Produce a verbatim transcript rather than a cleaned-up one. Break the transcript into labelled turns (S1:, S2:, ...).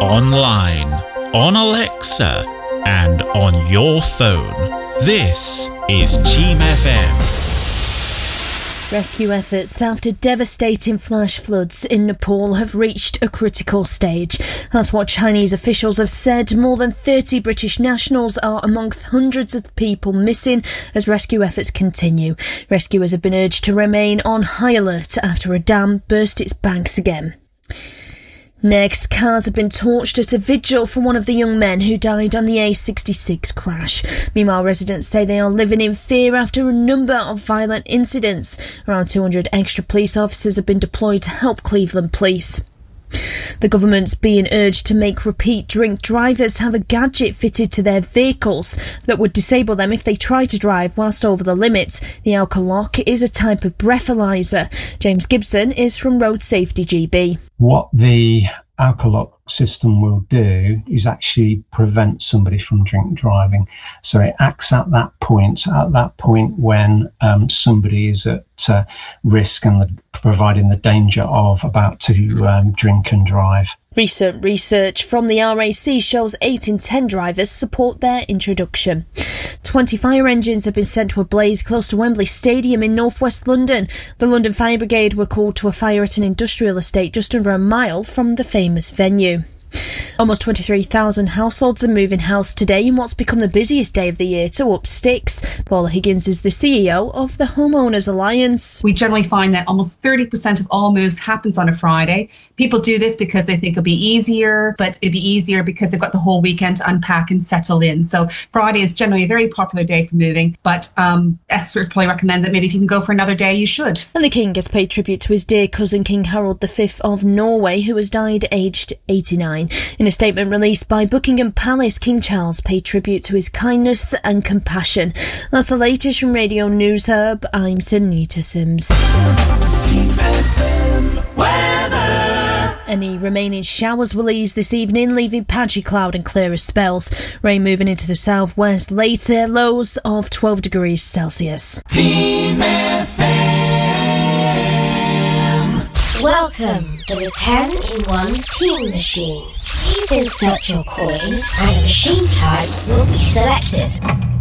S1: online, on Alexa, and on your phone. This is Team F M.
S2: Rescue efforts after devastating flash floods in Nepal have reached a critical stage. That's what Chinese officials have said. More than thirty British nationals are among hundreds of people missing as rescue efforts continue. Rescuers have been urged to remain on high alert after a dam burst its banks again. Next, cars have been torched at a vigil for one of the young men who died on the A sixty-six crash. Meanwhile, residents say they are living in fear after a number of violent incidents. Around two hundred extra police officers have been deployed to help Cleveland police. The government's being urged to make repeat drink drivers have a gadget fitted to their vehicles that would disable them if they try to drive whilst over the limit. The Alcolock is a type of breathalyzer. James Gibson is from Road Safety G B.
S3: What the Alcolock system will do is actually prevent somebody from drink driving. So it acts at that point, at that point when um, somebody is at uh, risk and the, providing the danger of about to um, drink and drive.
S2: Recent research from the R A C shows eight in ten drivers support their introduction. twenty fire engines have been sent to a blaze close to Wembley Stadium in northwest London. The London Fire Brigade were called to a fire at an industrial estate just under a mile from the famous venue. Almost twenty-three thousand households are moving house today in what's become the busiest day of the year to up sticks. Paula Higgins is the C E O of the Homeowners Alliance.
S4: We generally find that almost thirty percent of all moves happens on a Friday. People do this because they think it'll be easier, but it'll be easier because they've got the whole weekend to unpack and settle in. So Friday is generally a very popular day for moving, but um, experts probably recommend that maybe if you can go for another day, you should.
S2: And the King has paid tribute to his dear cousin King Harold the Fifth of Norway, who has died aged eighty-nine. In a statement released by Buckingham Palace, King Charles paid tribute to his kindness and compassion. That's the latest from Radio News Hub. I'm Sunita Sims.
S5: Team F M weather.
S2: Any remaining showers will ease this evening, leaving patchy cloud and clearer spells. Rain moving into the southwest later, lows of twelve degrees Celsius.
S5: Team F M.
S6: Welcome to the ten in one Team Machine. Please insert your coin and a machine type will be selected.